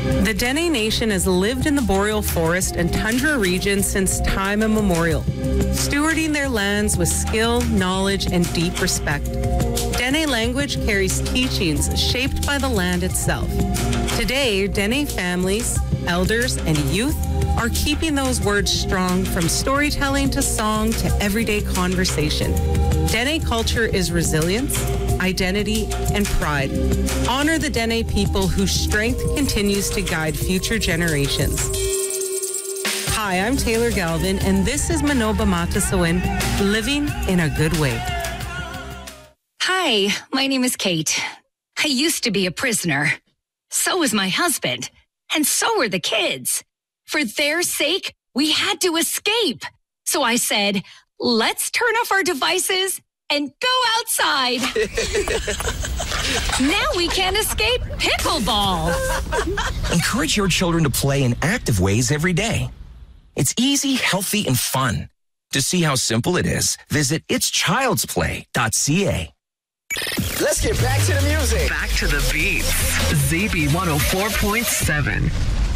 The Dene Nation has lived in the boreal forest and tundra region since time immemorial, stewarding their lands with skill, knowledge, and deep respect. Dene language carries teachings shaped by the land itself. Today, Dene families, elders, and youth are keeping those words strong, from storytelling to song to everyday conversation. Dene culture is resilience, identity, and pride. Honor the Dene people whose strength continues to guide future generations. Hi, I'm Taylor Galvin, and this is Manoba Matasawin, Living in a Good Way. Hi, my name is Kate. I used to be a prisoner. So was my husband, and so were the kids. For their sake, we had to escape. So I said, let's turn off our devices and go outside. Now we can escape pickleball. Encourage your children to play in active ways every day. It's easy, healthy, and fun. To see how simple it is, visit itschildsplay.ca. Let's get back to the music. Back to the beats. ZB 104.7.